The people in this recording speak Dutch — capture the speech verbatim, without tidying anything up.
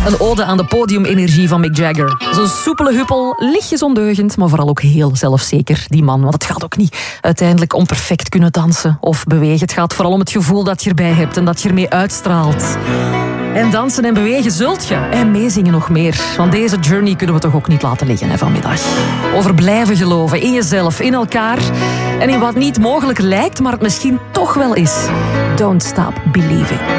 Een ode aan de podiumenergie van Mick Jagger. Zo'n soepele huppel, lichtjes ondeugend, maar vooral ook heel zelfzeker, die man. Want het gaat ook niet uiteindelijk om perfect kunnen dansen of bewegen. Het gaat vooral om het gevoel dat je erbij hebt en dat je ermee uitstraalt. En dansen en bewegen zult je. En meezingen nog meer. Want deze journey kunnen we toch ook niet laten liggen hè, vanmiddag. Over blijven geloven in jezelf, in elkaar. En in wat niet mogelijk lijkt, maar het misschien toch wel is. Don't stop believing.